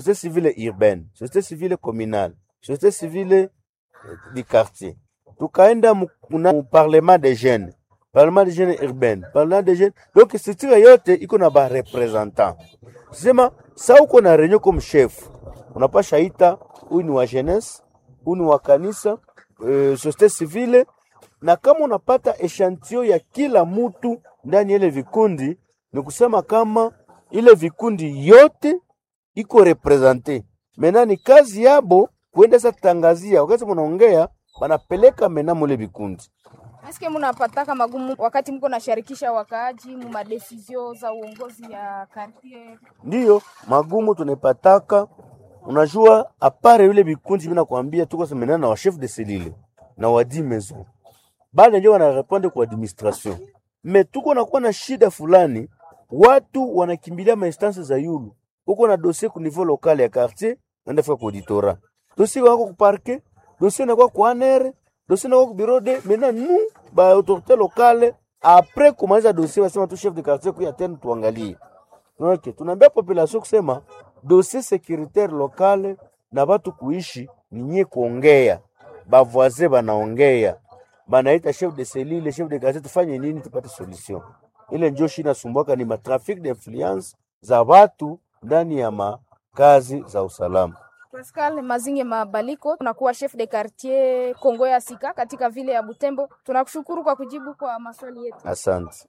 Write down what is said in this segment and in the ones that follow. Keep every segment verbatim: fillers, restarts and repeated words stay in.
société civile urbaine, société civile communale, société civile du quartier. Tukaenda mu parlement des jeunes, parlement des jeunes urbaine, parlement des jeunes. Donc structure yote iko na ba representant. Sema sa uko na réunion comme chef, unapasha ita huyu ni wa jeunesse, huyu ni wa kanisa, euh, société civile, na kama unapata echantio ya kila mtu ndani ile vikundi, ni kusema kama ile vikundi yote iko represente. Mena ni kazi yabo kuenda sa tangazia, wakati mnaongea wanapeleka mena mule vikundi. Eske mnapataka magumu wakati mko nashirikisha wakaaji mu madesizio za uongozi ya quartier? Ndiyo, magumu tunapataka. Unajua apare yule vikundi mimi nakwambia tuko semena na wa chef de cellule na wa dix maison. Baada ndio wanarepondre kwa administration. Mais tuko na kuwa na shida fulani, watu wanakimbilia ma instances za yulu. Uko na dossier ku niveau local ya quartier, nenda fika kwa auditorat. Dossier wako ku parquet, dossier na kwa kwa aner, dossier na kwa ku bureau de, maintenant nous ba autorité locale après kumaliza dossier wasema tu chef de quartier kuya tena tuangalie. Okay, tunaambia population kusema dossier sécuritaire local na watu kuishi ni nye kuongea. Ba voisin banaongea. Banaita chef de cellule, chef de quartier, tufanye nini tupate solution. Ile njoo shina sumbuka ni matraffic d'influence za watu ndani ya makazi za usalama. Pascal Mazinge Mabaliko, tunakuwa chef de quartier Kongo ya Sika katika vile ya Butembo. Tunakushukuru kwa kujibu kwa maswali yetu. Asante.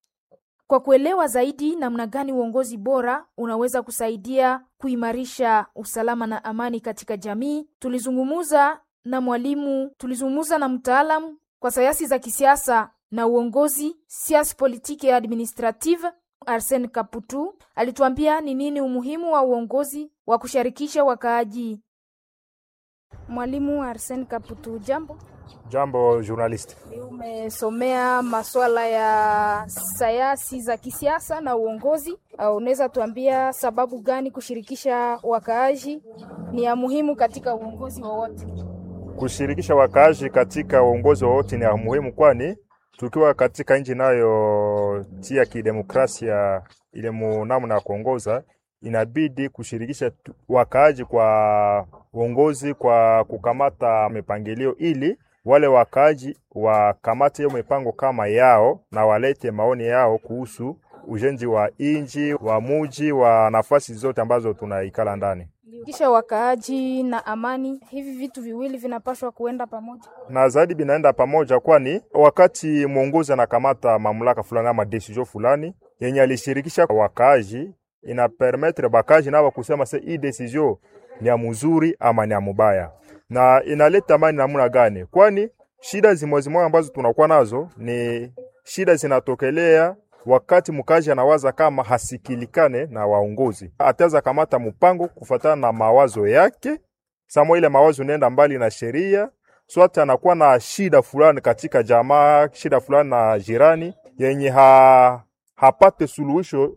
Kwa kuelewa zaidi namna gani uongozi bora unaweza kusaidia kuimarisha usalama na amani katika jamii, tulizungumuza na mwalimu, tulizungumuza na mtaalamu kwa sayansi za kisiasa na uongozi, sciences politique et administrative, Arsène Kaputu. Alituambia ni nini umuhimu wa uongozi wa kushirikisha wakaaji. Mwalimu Arsène Kaputu, jambo. Jambo journalist. Umesomea masuala ya sayansi za kisiasa na uongozi. Unaweza tuambia sababu gani kushirikisha wakaaji ni ya muhimu katika uongozi wowote? Kushirikisha wakaaji katika uongozi wowote ni ya muhimu, kwani tukiwa katika nchi nayo tia kidemokrasia ile namna ya kuongoza, inabidi kushirikisha wakaaji kwa uongozi, kwa kukamata mipangilio ili wale wakaaji wakamate hiyo mipango kama yao na walete maoni yao kuhusu ujenzi wa inji, wa muji, wa nafasi zote ambazo tunaikala ndani. Kisha wakaaji na amani, hivi vitu viwili vinapaswa kuenda pamoja. Na zaidi binaenda pamoja, kwani wakati mwongozi anakamata mamlaka fulani ama decision fulani yenye alishirikisha wakaaji, ina permettre bakaji nao kusema se hii decision ni ya mzuri ama ni ya mubaya. Na inaleta amani namna gani? Kwani shida zimozimo ambazo tunakuwa nazo ni shida zinatokelea wakati mkaji anawaza kama hasikilikane na waongozi. Ataza kamata mpango kufuatana na mawazo yake. Samo ile mawazo nenda mbali na sheria. Swata anakuwa na shida fulani katika jamaa, shida fulani na jirani yenye ha, hapate suluhisho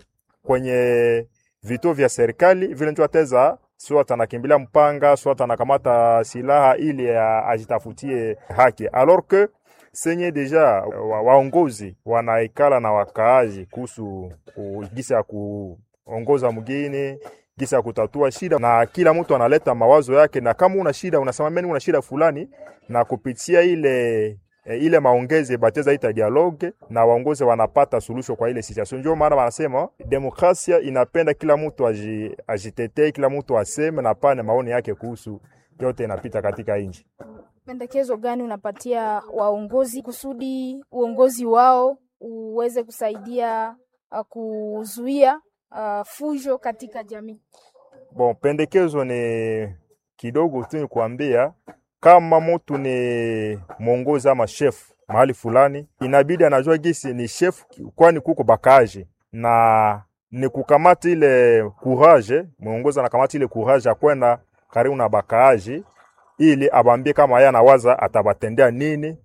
kwenye vituo vya serikali, vile ndio ateza swata anakimbilia mpanga, swata anakamata silaha ili ajitafutie haki. Alors que senye deja waongozi wa wanaikala na wakaaji kuhusu gisa ya kuongoza mgini, gisa ya kutatua shida, na kila mtu analeta mawazo yake, na kama una shida unasema mimi una shida fulani, na kupitia ile e, ile maongezi bateza ita dialogue na waongozi wanapata suluhisho kwa ile situation. Ndio maana wanasema demokrasia inapenda kila mtu aji, ajitetee, kila mtu aseme na pane maoni yake kuhusu yote inapita katika nchi. Pendekezo gani unapatia waongozi kusudi uongozi wao uweze kusaidia uh, kuzuia uh, fujo katika jamii? Bon, pendekezo ni kidogo tu, ni kuambia kama mtu ni mwongozi ama chef mahali fulani, inabidi anajua gisi ni chef, kwani kuko bakaji, na ni kukamata ile courage, mwongozi anakamata ile courage ya kwenda karibu na bakaji ili abambie kama yeye anawaza atabatendea nini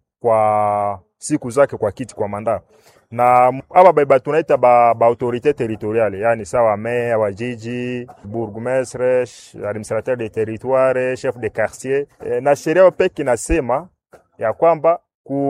kwa siku zake kwa kiti kwa manda. Na aba baba tunaita ba, ba autorité territoriale, yani sawa maire wa jiji, bourgmestre, administrateur de territoire, chef de quartier. E, na sheria pekee inasema ya kwamba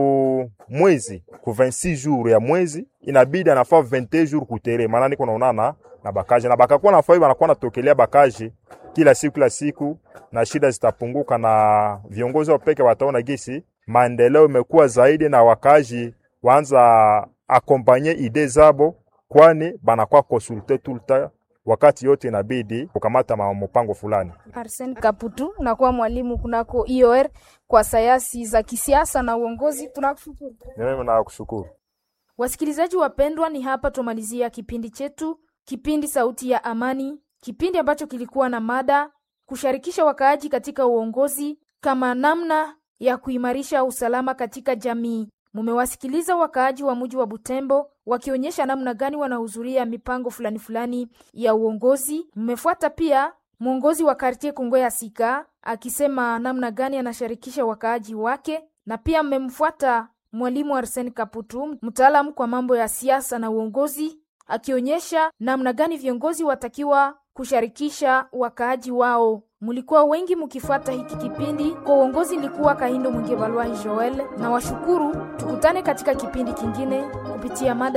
ku mwezi ku vingt-six jours ya mwezi inabidi anafaa vingt et un jours kutere, maana niko naonana na bakaji, na bakakuwa nafaa wanakuwa natokelea bakaji kila siku kila siku, na shida zitapunguka, na viongozi wa peke wataona gisi maendeleo imekuwa zaidi, na wakaji waanza akompanye ide zabo, kwani banakuwa konsulte tulta wakati yote inabidi kukamata mpango fulani. Arsene Kaputu, unakuwa mwalimu kunako I O R kwa sayansi za kisiasa na uongozi. Tunakushukuru. Mimi nakushukuru. Wasikilizaji wapendwa, ni hapa tumalizia kipindi chetu, kipindi Sauti ya Amani, kipindi ambacho kilikuwa na mada kushirikisha wakaaji katika uongozi kama namna ya kuimarisha usalama katika jamii. Mumewasikiliza wakaaji wa mji wa Butembo wakionyesha namna gani wanahudhuria mipango fulani fulani ya uongozi. Mmefuata pia mwongozi wa quartier Kongwe ya Sika akisema namna gani anashirikisha wakaaji wake, na pia mmemfuata mwalimu Arsene Kaputu, mtaalamu kwa mambo ya siasa na uongozi, akionyesha namna gani viongozi watakiwa kushirikisha wakaaji wao. Mulikuwa wengi mkifuata hiki kipindi. Kwa uongozi nilikuwa Kahindo Mwingebalwa Joel, na washukuru. Tukutane katika kipindi kingine kupitia mada